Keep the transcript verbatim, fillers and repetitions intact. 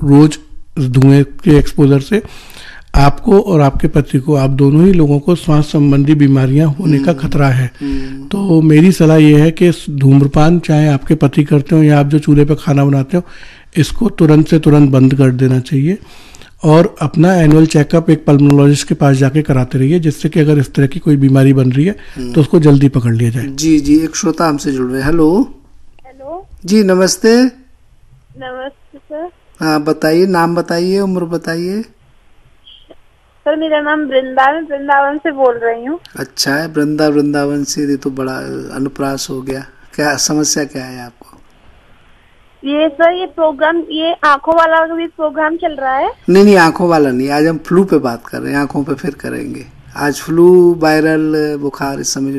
रोज धुएं के एक्सपोजर से आपको और आपके पति को, आप दोनों ही लोगों को श्वास संबंधी बीमारियां होने का खतरा है। तो मेरी सलाह ये है कि धूम्रपान चाहे आपके पति करते हो या आप जो चूल्हे पे खाना बनाते हो, इसको तुरंत से तुरंत बंद कर देना चाहिए और अपना एनुअल चेकअप एक पल्मोनोलॉजिस्ट के पास जाके कराते रहिए, जिससे कि अगर इस तरह की कोई बीमारी बन रही है तो उसको जल्दी पकड़ लिया जाए। जी जी, एक श्रोता हमसे जुड़ रहे हैं। हेलो हेलो जी, नमस्ते। नमस्ते सर। हाँ बताइए, नाम बताइए, उम्र बताइए। सर मेरा नाम वृंदा है, वृंदावन से बोल रही हूँ। अच्छा है, वृंदा वृंदावन से, ये तो बड़ा अनुप्रास हो गया। क्या समस्या क्या है आपको? ये सर ये प्रोग्राम, ये आंखों वाला भी प्रोग्राम चल रहा है। नहीं नहीं, आंखों वाला नहीं, आज हम फ्लू पे बात कर रहे हैं, आंखों पे फिर करेंगे। आज फ्लू, वायरल बुखार इस समय